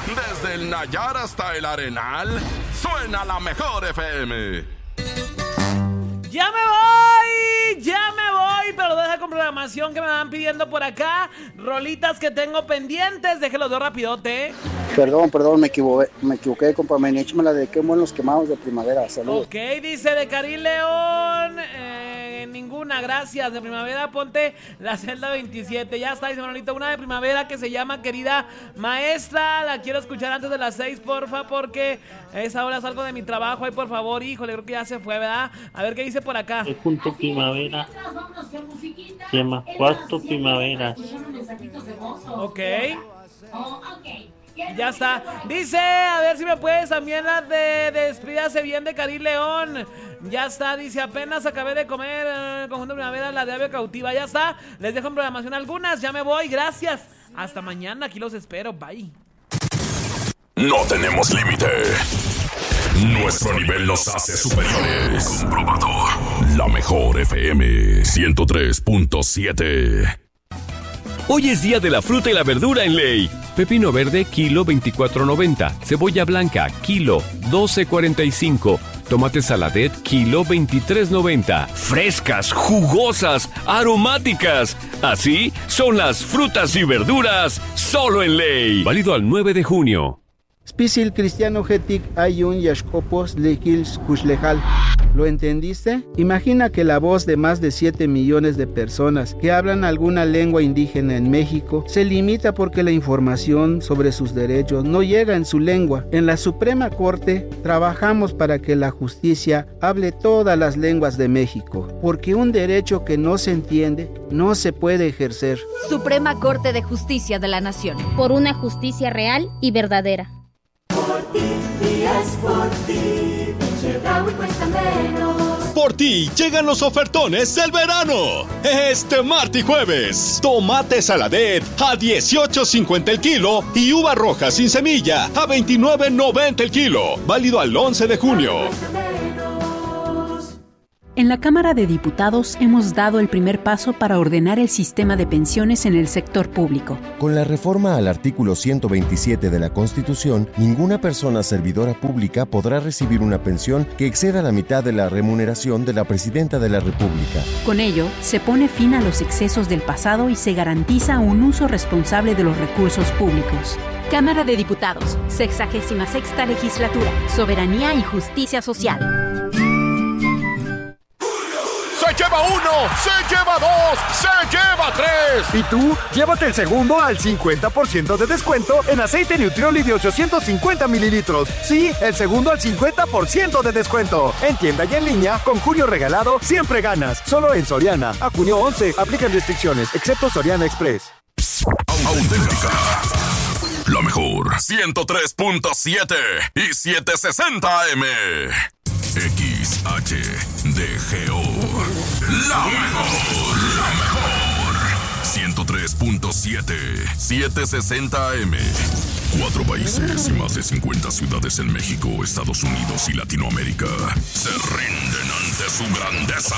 Desde el Nayar hasta el Arenal, suena la mejor FM. ¡Ya me voy! Pero deja con programación que me van pidiendo por acá. Rolitas que tengo pendientes. Déjelo de rapidote. Perdón, me equivoqué, compa. Échame la de Qué buenos quemados de primavera. Saludos. Ok, dice de Karim León. Ninguna, gracias. De primavera, ponte la celda 27. Ya está, dice Manolito. Una de primavera que se llama Querida Maestra. La quiero escuchar antes de las 6, porfa, porque a esa hora salgo de mi trabajo. Ay, por favor, híjole, creo que ya se fue, ¿verdad? A ver qué dice por acá. El punto primavera se llama Cuarto Primavera. Ok. Ya está. Dice, a ver si me puedes también la de Despídase Bien de Karim León. Ya está, dice, apenas acabé de comer conjunto primavera, la de Ave Cautiva. Ya está, les dejo en programación algunas. Ya me voy, gracias. Hasta mañana, aquí los espero, bye. No tenemos límite. Nuestro nivel nos hace superiores. Comprobado. La mejor FM 103.7. Hoy es día de la fruta y la verdura en Ley. Pepino verde, kilo 24.90. Cebolla blanca, kilo 12.45. Tomate saladet, kilo 23.90. Frescas, jugosas, aromáticas. Así son las frutas y verduras solo en Ley. Válido al 9 de junio. Spisil cristiano getic ayun yashkopos lekils kushlejal. ¿Lo entendiste? Imagina que la voz de más de 7 millones de personas que hablan alguna lengua indígena en México se limita porque la información sobre sus derechos no llega en su lengua. En la Suprema Corte trabajamos para que la justicia hable todas las lenguas de México, porque un derecho que no se entiende no se puede ejercer. Suprema Corte de Justicia de la Nación. Por una justicia real y verdadera. Por ti, días por ti, Chedraui cuesta menos. Por ti llegan los ofertones del verano. Este martes y jueves, tomate saladet a 18.50 el kilo y uva roja sin semilla a 29.90 el kilo. Válido al 11 de junio. En la Cámara de Diputados hemos dado el primer paso para ordenar el sistema de pensiones en el sector público. Con la reforma al artículo 127 de la Constitución, ninguna persona servidora pública podrá recibir una pensión que exceda la mitad de la remuneración de la Presidenta de la República. Con ello, se pone fin a los excesos del pasado y se garantiza un uso responsable de los recursos públicos. Cámara de Diputados, 66ª Legislatura, Soberanía y Justicia Social. Se lleva 1, se lleva 2, se lleva 3. Y tú, llévate el segundo al 50% de descuento en aceite Nutrioli de 850 mililitros. Sí, el segundo al 50% de descuento. En tienda y en línea, con Julio Regalado, siempre ganas. Solo en Soriana. A junio 11, aplican restricciones, excepto Soriana Express. Auténtica. La mejor. 103.7 y 760 AM. XHDGO. La mejor. 103.7, 760 AM. 4 países y más de 50 ciudades en México, Estados Unidos y Latinoamérica se rinden ante su grandeza.